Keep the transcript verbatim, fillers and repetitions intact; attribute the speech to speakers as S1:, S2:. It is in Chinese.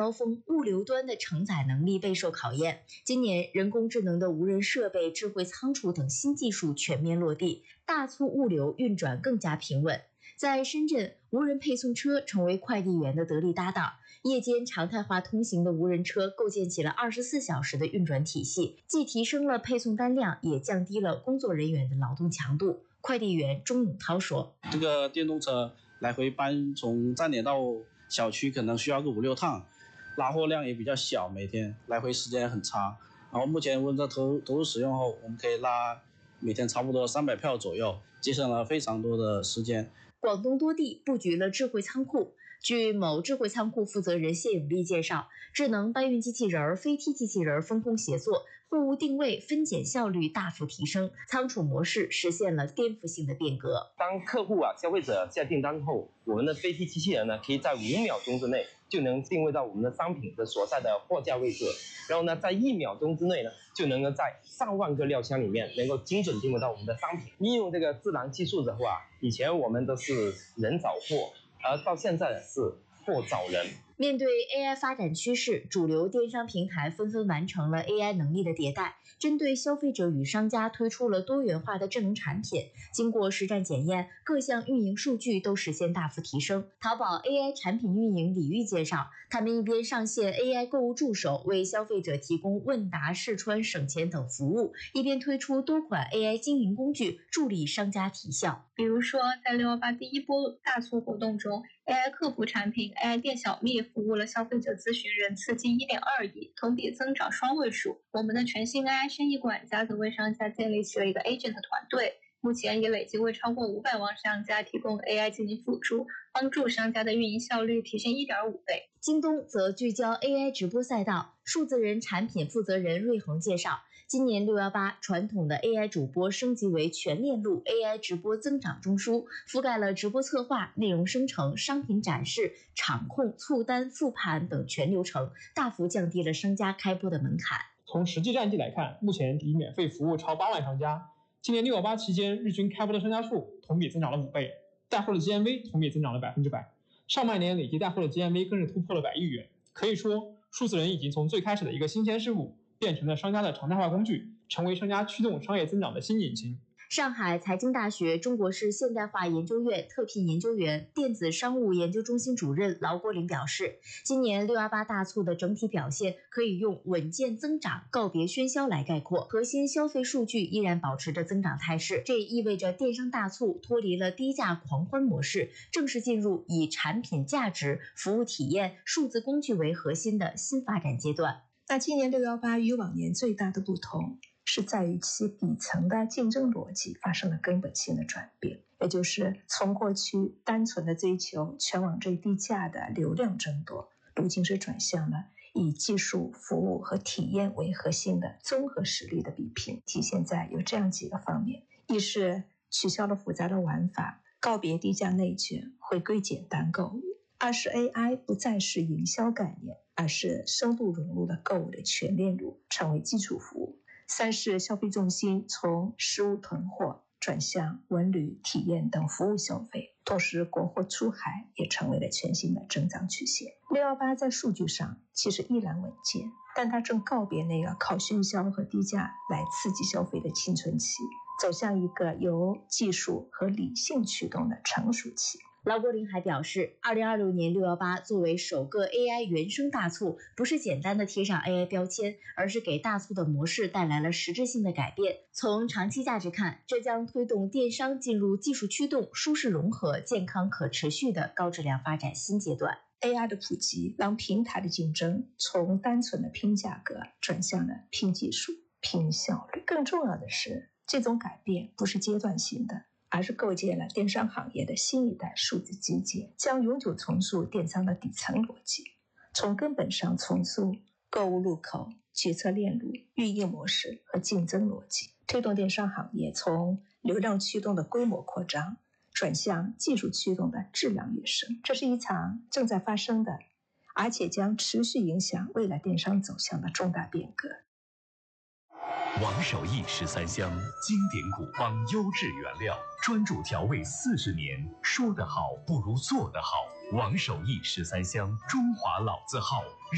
S1: 高峰，物流端的承载能力备受考验。今年，人工智能的无人设备、智慧仓储等新技术全面落地，大促物流运转更加平稳。在深圳，无人配送车成为快递员的得力搭档。夜间常态化通行的无人车构建起了二十四小时的运转体系，既提升了配送单量，也降低了工作人员的劳动强度。快递员钟永涛说：“
S2: 这个电动车来回搬从站点到小区可能需要个五六趟，拉货量也比较小，每天来回时间很长。然后目前温州投投入使用后，我们可以拉每天差不多三百票左右，节省了非常多的时间。”
S1: 广东多地布局了智慧仓库。据某智慧仓库负责人谢永利介绍，智能搬运机器人、飞梯机器人分工协作，货物定位分拣效率大幅提升，仓储模式实现了颠覆性的变革。
S3: 当客户啊、消费者下订单后，我们的飞梯机器人呢，可以在五秒钟之内就能定位到我们的商品的所在的货架位置，然后呢，在一秒钟之内呢，就能够在上万个料箱里面能够精准定位到我们的商品。应用这个智能技术的话，以前我们都是人找货，而到现在是货找人。
S1: 面对 A I 发展趋势，主流电商平台纷纷完成了 A I 能力的迭代，针对消费者与商家推出了多元化的智能产品。经过实战检验，各项运营数据都实现大幅提升。淘宝 A I 产品运营李玉介绍，他们一边上线 A I 购物助手，为消费者提供问答、试穿、省钱等服务，一边推出多款 A I 经营工具，助力商家提效。
S4: 比如说，在六一八第一波大促活动中， A I 客服产品 A I 店小蜜服务了消费者咨询人次近 一点二亿，同比增长双位数。我们的全新 A I 生意管家则为商家建立起了一个 agent 团队，目前也累计为超过五百万商家提供 A I 进行辅助，帮助商家的运营效率提升 一点五倍。
S1: 京东则聚焦 A I 直播赛道，数字人产品负责人瑞恒介绍，今年六一八传统的 A I 主播升级为全链路 A I 直播增长中枢，覆盖了直播策划、内容生成、商品展示、场控、促单、复盘等全流程，大幅降低了商家开播的门槛。
S5: 从实际战绩来看，目前已免费服务超八万商家。今年六一八期间，日均开播的商家数同比增长了五倍，带货的 G M V 同比增长了百分之百。上半年累计带货的 G M V 更是突破了百亿元。可以说，数字人已经从最开始的一个新鲜事物，变成了商家的常态化工具，成为商家驱动商业增长的新引擎。
S1: 上海财经大学中国式现代化研究院特聘研究员、电子商务研究中心主任劳国林表示，今年六一八大促的整体表现可以用稳健增长、告别喧嚣来概括，核心消费数据依然保持着增长态势，这也意味着电商大促脱离了低价狂欢模式，正式进入以产品价值、服务体验、数字工具为核心的新发展阶段。
S6: 那今年六一八与往年最大的不同是在于其底层的竞争逻辑发生了根本性的转变，也就是从过去单纯的追求全网最低价的流量争夺，如今是转向了以技术、服务和体验为核心的综合实力的比拼。体现在有这样几个方面：一是取消了复杂的玩法，告别低价内卷，回归简单购物；二是 A I 不再是营销概念，而是深度融入了购物的全链路，成为基础服务；三是消费重心从实物囤货转向文旅、体验等服务消费，同时国货出海也成为了全新的增长曲线。六一八在数据上其实依然稳健，但它正告别那个靠喧嚣和低价来刺激消费的青春期，走向一个由技术和理性驱动的成熟期。
S1: 劳国林还表示，二零二六年六一八作为首个 A I 原生大促，不是简单的贴上 A I 标签，而是给大促的模式带来了实质性的改变。从长期价值看，这将推动电商进入技术驱动、舒适融合、健康可持续的高质量发展新阶段。
S6: A I 的普及让平台的竞争从单纯的拼价格转向了拼技术、拼效率。更重要的是，这种改变不是阶段性的，而是构建了电商行业的新一代数字基建，将永久重塑电商的底层逻辑，从根本上重塑购物入口、决策链路、运营模式和竞争逻辑，推动电商行业从流量驱动的规模扩张转向技术驱动的质量跃升。这是一场正在发生的，而且将持续影响未来电商走向的重大变革。
S7: 王守义十三香，经典古方优质原料，专注调味四十年，说得好不如做得好。王守义十三香，中华老字号。